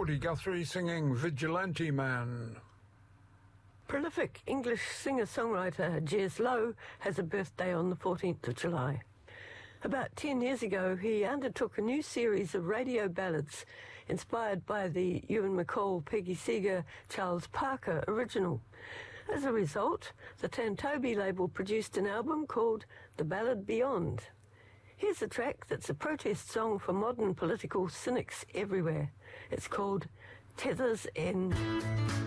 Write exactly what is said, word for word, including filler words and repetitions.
Geordie Guthrie singing Vigilante Man. Prolific English singer-songwriter Jez Lowe has a birthday on the fourteenth of July. About ten years ago, he undertook a new series of radio ballads inspired by the Ewan MacColl, Peggy Seeger, Charles Parker original. As a result, the Tantobi label produced an album called The Ballad Beyond. Here's a track that's a protest song for modern political cynics everywhere. It's called Tether's End.